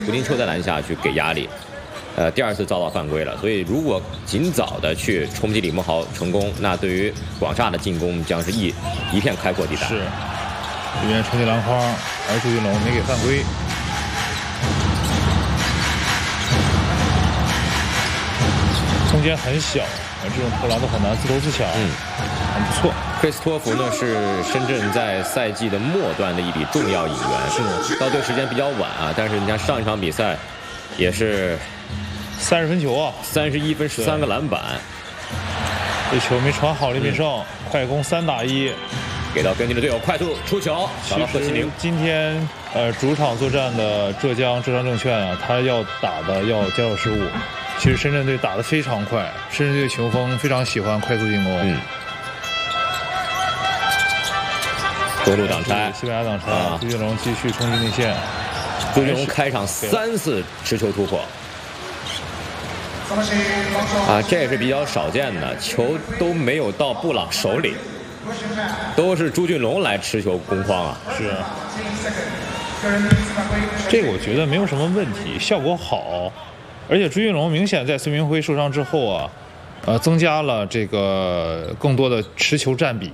胡金秋在篮下去给压力，第2次遭到犯规了。所以如果尽早的去冲击李梦豪成功，那对于广厦的进攻将是一片开阔地带。 是，这边冲击篮筐，而朱云龙没给犯规。空间很小，这种投篮都很难自投自抢，很不错。 克里斯托弗呢是深圳在赛季的末段的一笔重要引援，是到队时间比较晚啊，但是你看上一场比赛也是 30分球啊 ，31分13个篮板。 这球没传好，李敏胜快攻3打1， 给到跟进的队友，快速出球，打到贺西宁。 今天主场作战的浙江证券啊，他要打的要减少失误。其实深圳队打得非常快，深圳队球风非常喜欢快速进攻。 左路挡拆， 西班牙挡拆，朱云龙继续冲击内线。 朱云龙开场3次持球突破。这也是比较少见的，球都没有到布朗手里，都是朱俊龙来持球攻框啊。 是，这个我觉得没有什么问题，效果好。而且朱云龙明显在孙铭徽受伤之后啊，增加了这个更多的持球占比。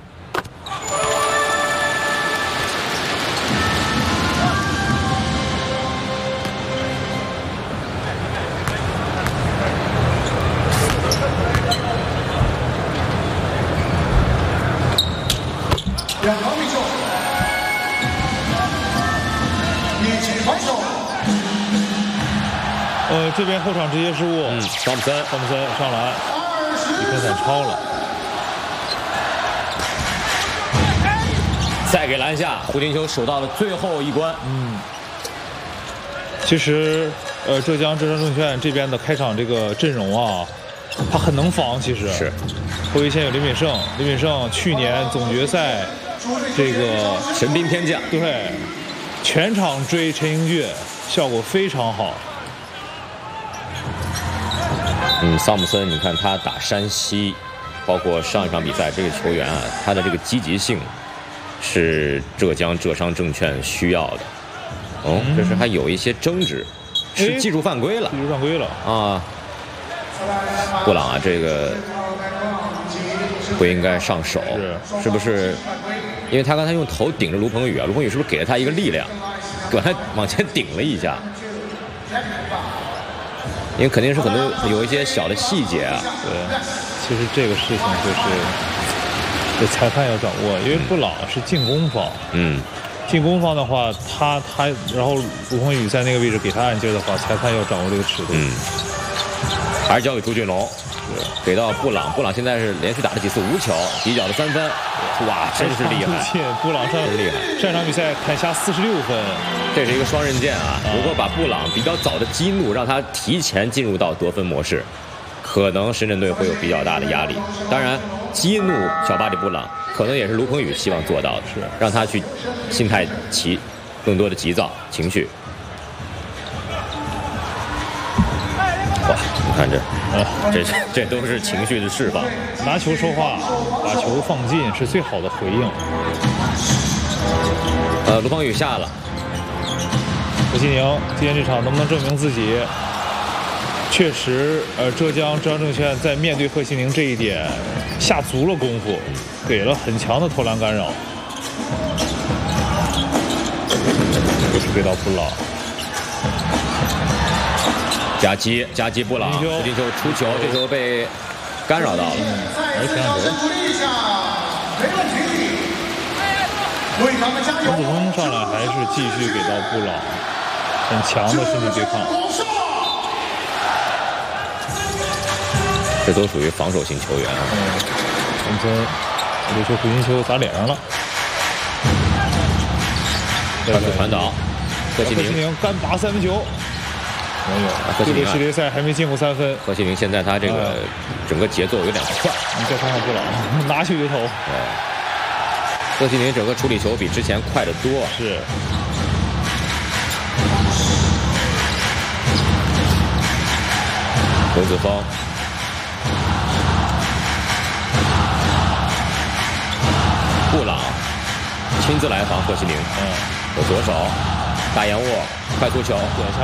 这边后场直接失误， 汤普森上篮，1分3超了。 再给篮下，胡金秋守到了最后一关。 其实浙江证券这边的开场这个阵容啊，他很能防。其实是后卫线有李敏胜去年总决赛这个神兵天将， 对，全场追陈英俊，效果非常好。 桑普森，你看他打山西，包括上一场比赛，这个球员啊，他的这个积极性是浙江浙商证券需要的。这是还有一些争执，是技术犯规了。 技术犯规了啊！布朗啊，这个不应该上手，是不是？因为他刚才用头顶着卢鹏宇啊，卢鹏宇是不是给了他一个力量，给他往前顶了一下？因为肯定是很多有一些小的细节啊。 对，其实这个事情就是这裁判要掌握，因为布朗是进攻方，进攻方的话，他然后卢鹏宇在那个位置给他按揭的话，裁判要掌握这个尺度。 还是交给朱俊龙，给到布朗，布朗现在是连续打了几次无球，底角的3分，哇，真是厉害！ 布朗真厉害！ 上场比赛砍下46分， 这是一个双刃剑啊！如果把布朗比较早的激怒，让他提前进入到得分模式，可能深圳队会有比较大的压力。当然，激怒小巴里布朗，可能也是卢鹏宇希望做到的， 是让他去心态起更多的急躁情绪。哇，你看这都是情绪的释放。 拿球说话，把球放进是最好的回应。 卢鹏宇下了。 何西宁今天这场能不能证明自己？确实，浙江证券在面对贺西宁这一点下足了功夫，给了很强的投篮干扰。这是给到布朗。 夹击布朗，胡金秋出球，这球被干扰到了。 而前两球。王子峰上来还是继续给到布朗，很强的身体对抗。 这都属于防守型球员啊。 王子峰这球胡金秋砸脸上了。 快速传导，贺西宁干拔3分球。没有，这个系列赛还没进过3分。 贺西宁现在他这个整个节奏有点快。 你再看看布朗，拿球就投。 贺西宁整个处理球比之前快得多。 是。 刘子峰，布朗亲自来防贺西宁。有左手大延握快速球。